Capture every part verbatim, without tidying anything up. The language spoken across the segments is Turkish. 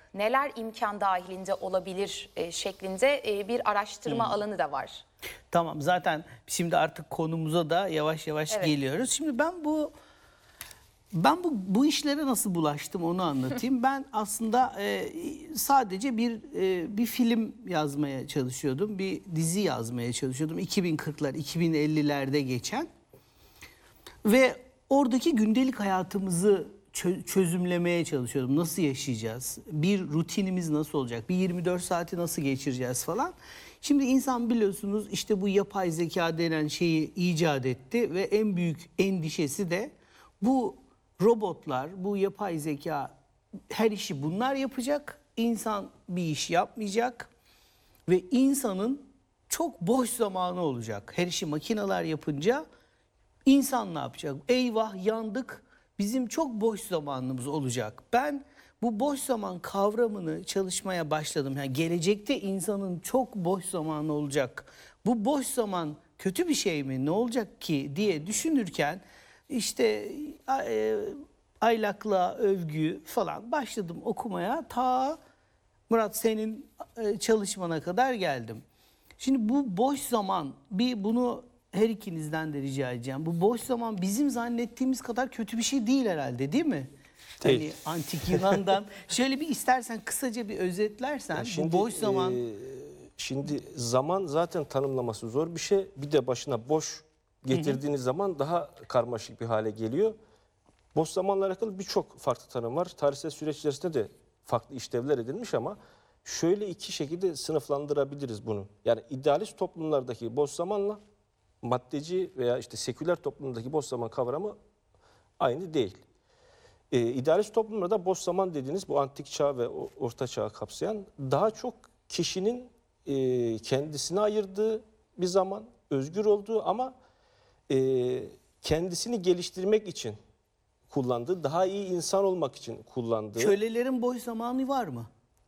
neler imkan dahilinde olabilir e, şeklinde e, bir araştırma Hmm. alanı da var. Tamam, zaten şimdi artık konumuza da yavaş yavaş Evet. geliyoruz. Şimdi ben bu ben bu bu işlere nasıl bulaştım onu anlatayım. Ben aslında e, sadece bir e, bir film yazmaya çalışıyordum. Bir dizi yazmaya çalışıyordum. iki bin kırklar, iki bin ellilerde geçen. Ve oradaki gündelik hayatımızı çö- çözümlemeye çalışıyordum. Nasıl yaşayacağız? Bir rutinimiz nasıl olacak? Bir yirmi dört saati nasıl geçireceğiz falan. Şimdi insan biliyorsunuz işte bu yapay zeka denen şeyi icat etti ve en büyük endişesi de bu robotlar, bu yapay zeka her işi bunlar yapacak. İnsan bir iş yapmayacak ve insanın çok boş zamanı olacak. Her işi makineler yapınca İnsan ne yapacak? Eyvah, yandık. Bizim çok boş zamanımız olacak. Ben bu boş zaman kavramını çalışmaya başladım. Yani gelecekte insanın çok boş zamanı olacak. Bu boş zaman kötü bir şey mi? Ne olacak ki diye düşünürken işte e, aylaklığa övgü falan başladım okumaya. Ta Murat senin e, çalışmana kadar geldim. Şimdi bu boş zaman, bir bunu her ikinizden de rica edeceğim. Bu boş zaman bizim zannettiğimiz kadar kötü bir şey değil herhalde, değil mi? Değil. Hani antik Yunan'dan şöyle bir istersen kısaca bir özetlersen Ya şimdi, bu boş zaman. e, şimdi zaman zaten tanımlaması zor bir şey. Bir de başına boş getirdiğiniz zaman daha karmaşık bir hale geliyor. Boş zamanla alakalı birçok farklı tanım var. Tarihsel süreç içerisinde de farklı işlevler edilmiş ama şöyle iki şekilde sınıflandırabiliriz bunu. Yani idealist toplumlardaki boş zamanla maddeci veya işte seküler toplumdaki boş zaman kavramı aynı değil. Ee, idealist toplumlarda boş zaman dediğiniz bu antik çağ ve orta çağı kapsayan daha çok kişinin e, kendisine ayırdığı bir zaman, özgür olduğu ama e, kendisini geliştirmek için kullandığı, daha iyi insan olmak için kullandığı. Kölelerin boş zamanı var mı?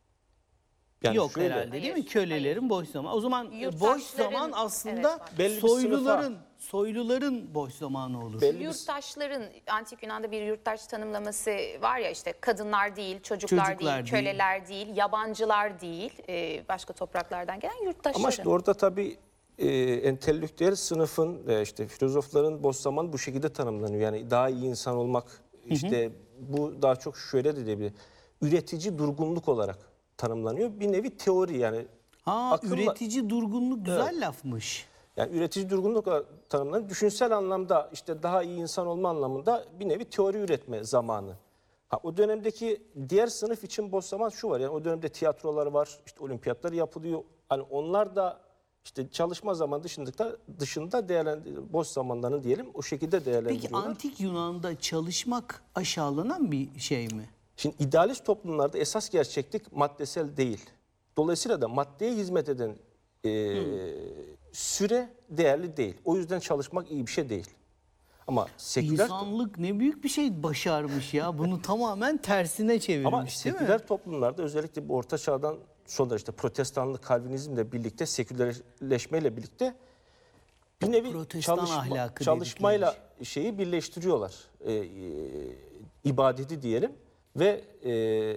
Yani Yok şöyle, herhalde değil mi? Hayır, Kölelerin hayır. boş zaman. O zaman boş Yurttaşların, zaman evet, aslında var. Belli bir soyluların sınıfa- soyluların boş zamanı olur. Belli bir- Yurttaşların, antik Yunan'da bir yurttaş tanımlaması var ya, işte kadınlar değil, çocuklar, Çocuklar değil, değil. köleler değil, yabancılar değil, e, başka topraklardan gelen yurttaşları. Ama işte orada tabii e, entelektüel sınıfın ve işte filozofların boş zaman bu şekilde tanımlanıyor. Yani daha iyi insan olmak, işte bu daha çok şöyle de diyebilir. Üretici durgunluk olarak tanımlanıyor. Bir nevi teori yani. Ha, akılla- üretici durgunluk güzel lafmış. Yani üretici durgunluk olarak tanımlanıyor. Düşünsel anlamda işte daha iyi insan olma anlamında bir nevi teori üretme zamanı. Ha, o dönemdeki diğer sınıf için boş zaman şu var. Yani o dönemde tiyatrolar var, işte olimpiyatlar yapılıyor. Hani onlar da işte çalışma zaman dışında dışında değerlendir boş zamanlarını diyelim o şekilde Peki değerlendiriyorlar. antik Yunan'da çalışmak aşağılanan bir şey mi? Şimdi idealist toplumlarda esas gerçeklik maddesel değil. Dolayısıyla da maddeye hizmet eden e, süre değerli değil. O yüzden çalışmak iyi bir şey değil. Ama seküler İnsanlık ne büyük bir şey başarmış ya. Bunu tamamen tersine çevirmiş ama değil mi? seküler toplumlarda özellikle bu orta çağdan sonra işte protestanlık, Kalvinizmle birlikte sekülerleşmeyle birlikte bir nevi Protestan çalışma, ahlakı çalışmayla şeyi birleştiriyorlar. E, e, ibadeti diyelim ve e,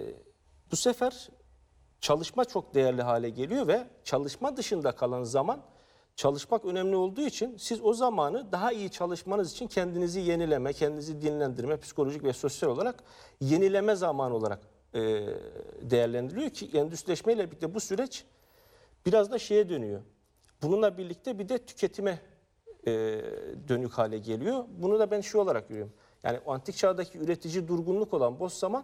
bu sefer çalışma çok değerli hale geliyor ve çalışma dışında kalan zaman çalışmak önemli olduğu için siz o zamanı daha iyi çalışmanız için kendinizi yenileme, kendinizi dinlendirme, psikolojik ve sosyal olarak yenileme zamanı olarak e, değerlendiriliyor ki endüstrileşmeyle birlikte bu süreç biraz da şeye dönüyor. Bununla birlikte bir de tüketime e, dönük hale geliyor. Bunu da ben şu olarak görüyorum. Yani o antik çağdaki üretici durgunluk olan boş zaman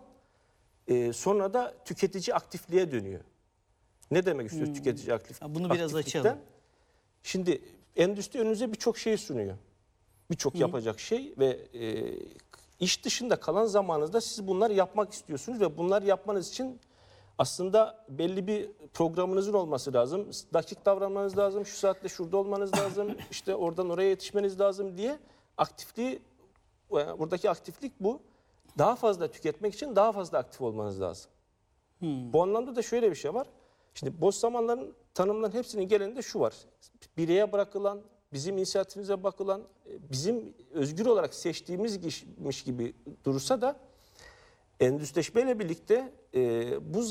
e, sonra da tüketici aktifliğe dönüyor. Ne demek istiyoruz tüketici aktif, Ha, bunu biraz aktiflikten? açalım. Şimdi endüstri önünüze birçok şey sunuyor. Birçok yapacak şey ve e, iş dışında kalan zamanınızda siz bunları yapmak istiyorsunuz ve bunları yapmanız için aslında belli bir programınızın olması lazım. Dakik davranmanız lazım, şu saatte şurada olmanız lazım, işte oradan oraya yetişmeniz lazım diye aktifliği, buradaki aktiflik bu. Daha fazla tüketmek için daha fazla aktif olmanız lazım. Hmm. Bu anlamda da şöyle bir şey var. Şimdi boş zamanların tanımların hepsinin genelinde şu var. Bireye bırakılan, bizim inisiyatifimize bakılan, bizim özgür olarak seçtiğimizmiş gibi durursa da endüstrileşmeyle birlikte e, bu